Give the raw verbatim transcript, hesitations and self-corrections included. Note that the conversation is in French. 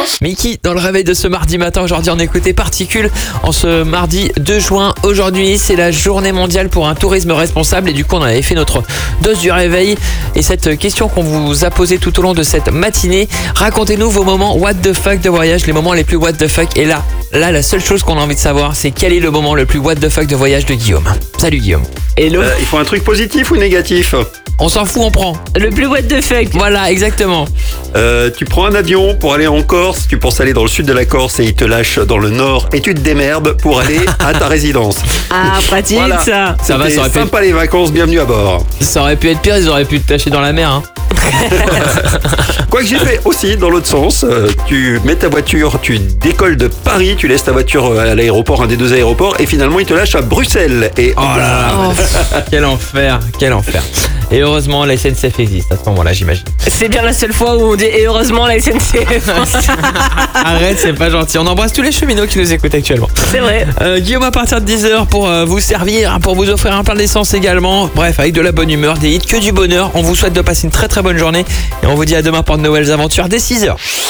Miki, dans le réveil de ce mardi matin, aujourd'hui on écoutait Particules en ce mardi deux juin. Aujourd'hui c'est la journée mondiale pour un tourisme responsable et du coup on avait fait notre dose du réveil. Et cette question qu'on vous a posée tout au long de cette matinée, racontez-nous vos moments what the fuck de voyage, les moments les plus what the fuck. Et là, là la seule chose qu'on a envie de savoir, c'est quel est le moment le plus what the fuck de voyage de Guillaume. Salut Guillaume. Hello. Euh, il faut un truc positif ou négatif? On s'en fout, on prend. Le plus what the fuck. Voilà, exactement. Euh, tu prends un avion pour aller en Corse, tu penses aller dans le sud de la Corse et il te lâche dans le nord et tu te démerdes pour aller à ta résidence. Ah, pratique Voilà. ça. Ça va, C'était ça aurait pu sympa les vacances, bienvenue à bord. Ça aurait pu être pire, ils auraient pu te lâcher dans la mer. Hein. Quoi que j'ai fait aussi dans l'autre sens, euh, tu mets ta voiture, tu décolles de Paris, tu laisses ta voiture à l'aéroport, un des deux aéroports, et finalement il te lâche à Bruxelles. Et Oh là là, Oh, quel enfer, quel enfer. Et heureusement, la S N C F existe à ce moment-là, j'imagine. c'est bien la seule fois où on dit et heureusement la S N C F. Arrête, c'est pas gentil. On embrasse tous les cheminots qui nous écoutent actuellement. C'est vrai. Euh, Guillaume à partir de dix heures pour euh, vous servir, pour vous offrir un plein d'essence également. Bref, avec de la bonne humeur, des hits, que du bonheur. On vous souhaite de passer une très très bonne journée et on vous dit à demain pour de nouvelles aventures dès six heures.